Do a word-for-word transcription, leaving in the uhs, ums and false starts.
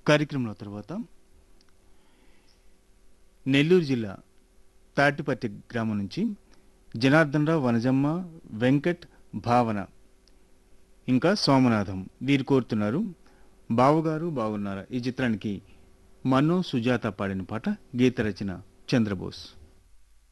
కార్యక్రమంలో తర్వాత నెల్లూరు జిల్లా తాటిపత్తి గ్రామం నుంచి జనార్దన్ రావు, వనజమ్మ, వెంకట్, భావన ఇంకా సోమనాథం వీరు కోరుతున్నారు. బావగారు బాగున్నారా ఈ చిత్రానికి మన్నో సుజాత పాడిన పాట, గీత రచన చంద్రబోస్.